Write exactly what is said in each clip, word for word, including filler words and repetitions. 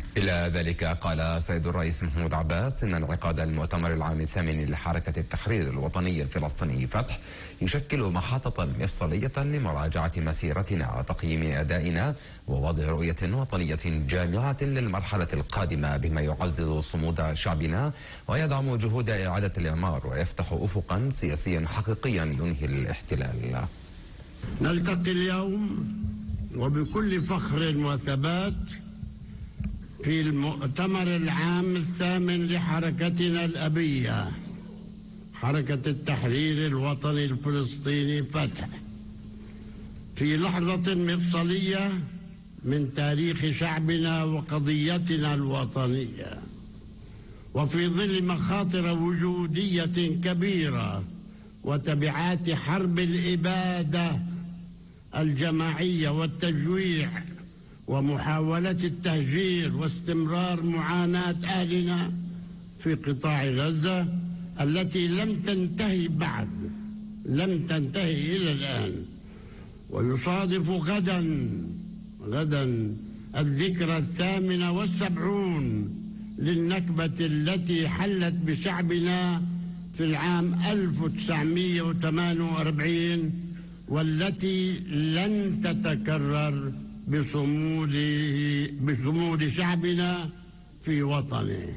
إلى ذلك قال سيد الرئيس محمود عباس إن انعقاد المؤتمر العام الثامن لحركة التحرير الوطني الفلسطيني فتح يشكل محطة مفصلية لمراجعة مسيرتنا وتقييم أدائنا ووضع رؤية وطنية جامعة للمرحلة القادمة بما يعزز صمود شعبنا ويدعم جهود إعادة الإعمار ويفتح أفقا سياسيا حقيقيا ينهي الاحتلال. نلتقي اليوم وبكل فخر وثبات في المؤتمر العام الثامن لحركتنا الأبية حركة التحرير الوطني الفلسطيني فتح، في لحظة مفصلية من تاريخ شعبنا وقضيتنا الوطنية، وفي ظل مخاطر وجودية كبيرة وتبعات حرب الإبادة الجماعية والتجويع ومحاولة التهجير واستمرار معاناة أهلنا في قطاع غزة التي لم تنتهي بعد لم تنتهي إلى الآن. ويصادف غدا غدا الذكرى الثامنة والسبعون للنكبة التي حلت بشعبنا في العام ألف وتسعمئة وثمانية وأربعين والتي لن تتكرر بصمود بصمود شعبنا في وطنه.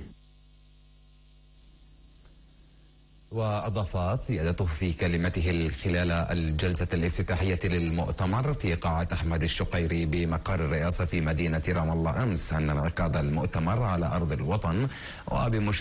وأضاف سيادته في كلمته خلال الجلسة الافتتاحية للمؤتمر في قاعة أحمد الشقيري بمقر الرئاسة في مدينة رام الله أمس أن انعقاد المؤتمر على أرض الوطن وبمشاركة